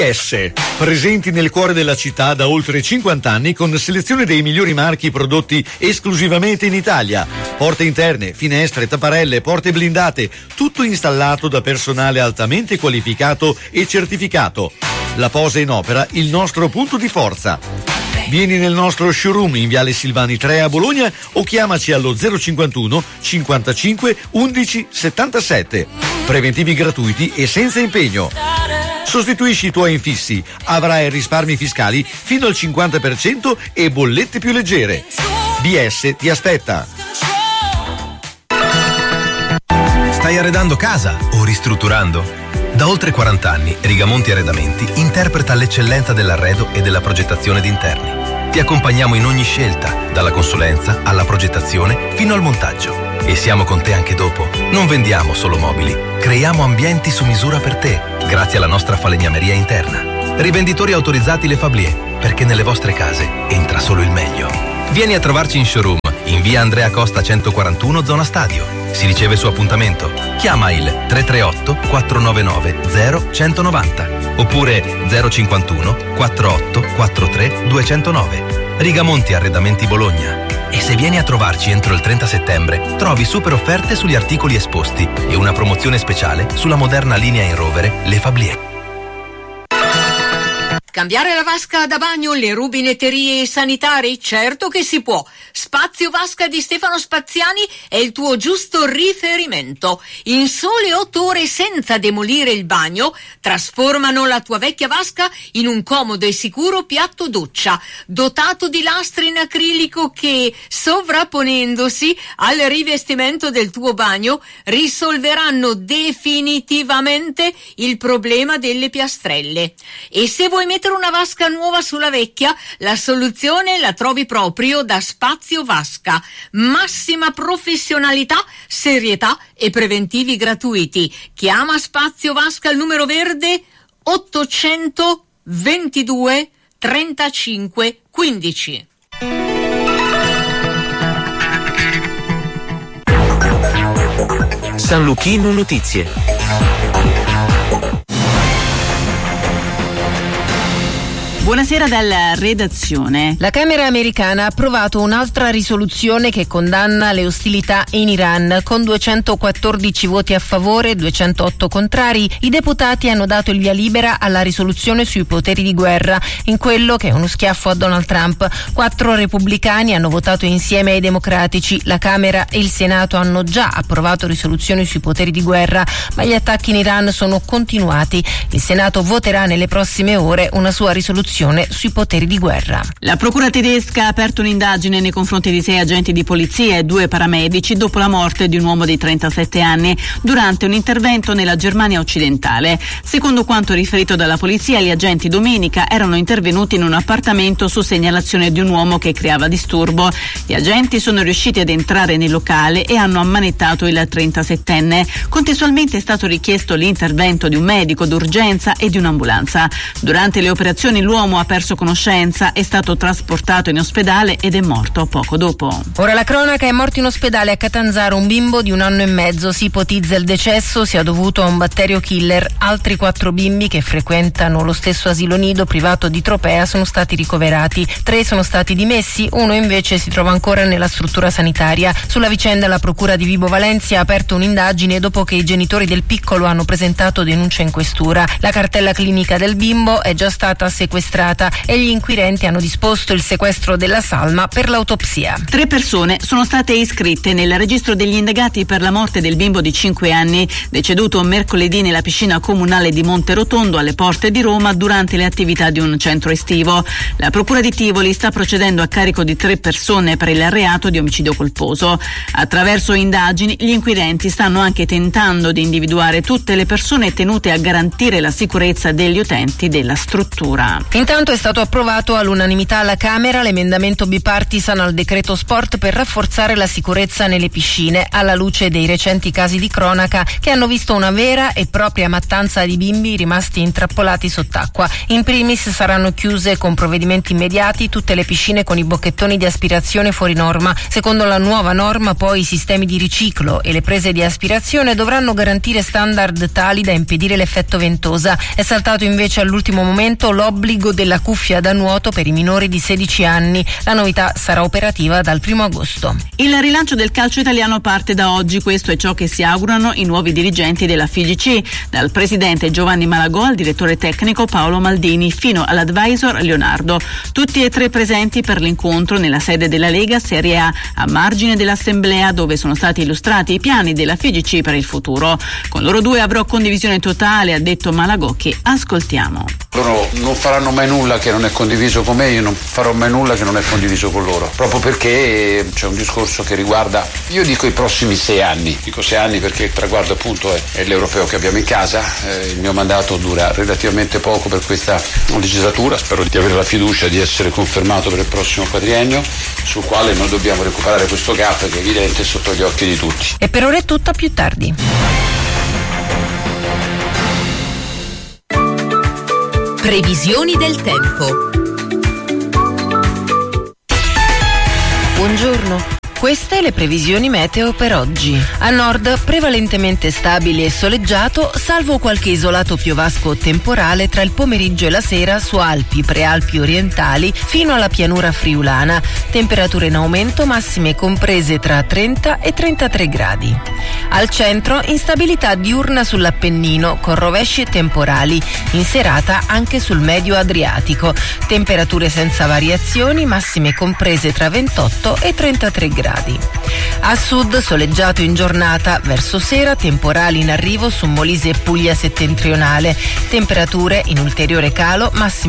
presenti nel cuore della città da oltre 50 anni con selezione dei migliori marchi prodotti esclusivamente in Italia. Porte interne, finestre, tapparelle, porte blindate, tutto installato da personale altamente qualificato e certificato. La posa in opera, il nostro punto di forza. Vieni nel nostro showroom in Viale Silvani 3 a Bologna o chiamaci allo 051 55 11 77. Preventivi gratuiti e senza impegno. Sostituisci i tuoi infissi, avrai risparmi fiscali fino al 50% e bollette più leggere. BS ti aspetta. Stai arredando casa o ristrutturando? Da oltre 40 anni Rigamonti Arredamenti interpreta l'eccellenza dell'arredo e della progettazione d'interni. Ti accompagniamo in ogni scelta, dalla consulenza alla progettazione fino al montaggio. E siamo con te anche dopo. Non vendiamo solo mobili, creiamo ambienti su misura per te, grazie alla nostra falegnameria interna. Rivenditori autorizzati Le Fablier, perché nelle vostre case entra solo il meglio. Vieni a trovarci in showroom, in via Andrea Costa 141, zona Stadio. Si riceve su appuntamento. Chiama il 338 499 0190 oppure 051 48 43 209. Rigamonti Arredamenti Bologna. E se vieni a trovarci entro il 30 settembre, trovi super offerte sugli articoli esposti e una promozione speciale sulla moderna linea in rovere Le Fablier. Cambiare la vasca da bagno, le rubinetterie sanitari? Certo che si può. Spazio Vasca di Stefano Spaziani è il tuo giusto riferimento. In sole 8 ore senza demolire il bagno, trasformano la tua vecchia vasca in un comodo e sicuro piatto doccia, dotato di lastre in acrilico che, sovrapponendosi al rivestimento del tuo bagno, risolveranno definitivamente il problema delle piastrelle. E se vuoi mettere una vasca nuova sulla vecchia, la soluzione la trovi proprio da Spazio Vasca. Massima professionalità, serietà e preventivi gratuiti. Chiama Spazio Vasca al numero verde 822 35 15. San Luchino Notizie. Buonasera dalla redazione. La Camera americana ha approvato un'altra risoluzione che condanna le ostilità in Iran. Con 214 voti a favore e 208 contrari, i deputati hanno dato il via libera alla risoluzione sui poteri di guerra, in quello che è uno schiaffo a Donald Trump. 4 repubblicani hanno votato insieme ai democratici. La Camera e il Senato hanno già approvato risoluzioni sui poteri di guerra, ma gli attacchi in Iran sono continuati. Il Senato voterà nelle prossime ore una sua risoluzione sui poteri di guerra. La procura tedesca ha aperto un'indagine nei confronti di 6 agenti di polizia e 2 paramedici dopo la morte di un uomo di 37 anni durante un intervento nella Germania occidentale. Secondo quanto riferito dalla polizia, gli agenti domenica erano intervenuti in un appartamento su segnalazione di un uomo che creava disturbo. Gli agenti sono riusciti ad entrare nel locale e hanno ammanettato il 37enne. Contestualmente è stato richiesto l'intervento di un medico d'urgenza e di un'ambulanza. Durante le operazioni l'uomo ha perso conoscenza, è stato trasportato in ospedale ed è morto poco dopo. Ora la cronaca: è morto in ospedale a Catanzaro un bimbo di 1 anno e mezzo. Si ipotizza il decesso sia dovuto a un batterio killer. Altri 4 bimbi che frequentano lo stesso asilo nido privato di Tropea sono stati ricoverati. 3 sono stati dimessi, 1 invece si trova ancora nella struttura sanitaria. Sulla vicenda la procura di Vibo Valentia ha aperto un'indagine dopo che i genitori del piccolo hanno presentato denuncia in questura. La cartella clinica del bimbo è già stata sequestrata e gli inquirenti hanno disposto il sequestro della salma per l'autopsia. 3 persone sono state iscritte nel registro degli indagati per la morte del bimbo di 5 anni, deceduto mercoledì nella piscina comunale di Monterotondo alle porte di Roma durante le attività di un centro estivo. La procura di Tivoli sta procedendo a carico di 3 persone per il reato di omicidio colposo. Attraverso indagini, gli inquirenti stanno anche tentando di individuare tutte le persone tenute a garantire la sicurezza degli utenti della struttura. Intanto è stato approvato all'unanimità alla Camera l'emendamento bipartisan al decreto sport per rafforzare la sicurezza nelle piscine, alla luce dei recenti casi di cronaca che hanno visto una vera e propria mattanza di bimbi rimasti intrappolati sott'acqua. In primis saranno chiuse con provvedimenti immediati tutte le piscine con i bocchettoni di aspirazione fuori norma. Secondo la nuova norma, poi, i sistemi di riciclo e le prese di aspirazione dovranno garantire standard tali da impedire l'effetto ventosa. È saltato invece all'ultimo momento l'obbligo della cuffia da nuoto per i minori di 16 anni. La novità sarà operativa dal 1 agosto. Il rilancio del calcio italiano parte da oggi, questo è ciò che si augurano i nuovi dirigenti della FIGC, dal presidente Giovanni Malagò al direttore tecnico Paolo Maldini fino all'advisor Leonardo. Tutti e tre presenti per l'incontro nella sede della Lega Serie A margine dell'assemblea, dove sono stati illustrati i piani della FIGC per il futuro. Con loro due avrò condivisione totale, ha detto Malagò, che ascoltiamo. Loro non faranno mai nulla che non è condiviso con me, io non farò mai nulla che non è condiviso con loro, proprio perché c'è un discorso che riguarda, io dico i prossimi 6 anni, dico 6 anni perché il traguardo appunto è l'europeo che abbiamo in casa, il mio mandato dura relativamente poco per questa legislatura, spero di avere la fiducia di essere confermato per il prossimo quadriennio, sul quale noi dobbiamo recuperare questo gap che è evidente sotto gli occhi di tutti. E per ora è tutto, a più tardi. Previsioni del tempo. Buongiorno. Queste le previsioni meteo per oggi. A nord prevalentemente stabile e soleggiato, salvo qualche isolato piovasco o temporale tra il pomeriggio e la sera su Alpi, Prealpi orientali fino alla pianura friulana. Temperature in aumento, massime comprese tra 30 e 33 gradi. Al centro instabilità diurna sull'Appennino con rovesci e temporali. In serata anche sul medio Adriatico. Temperature senza variazioni, massime comprese tra 28 e 33 gradi. A sud soleggiato in giornata, verso sera temporali in arrivo su Molise e Puglia settentrionale, temperature in ulteriore calo, massime